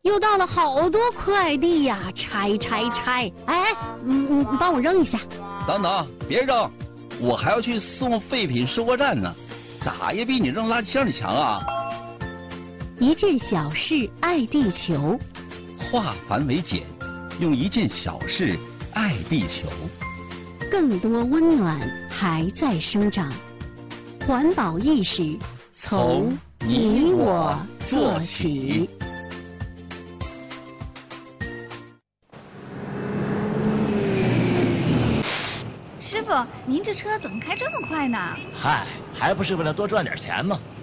又到了好多快递呀，拆！哎，你帮我扔一下。 等等，别扔，我还要去送废品收货站呢，咋也比你扔垃圾箱里强啊！ 一件小事爱地球， 化繁为简，用一件小事爱地球。 更多温暖还在生长，环保意识从你我做起。 师傅，您这车怎么开这么快呢？ 嗨，还不是为了多赚点钱吗？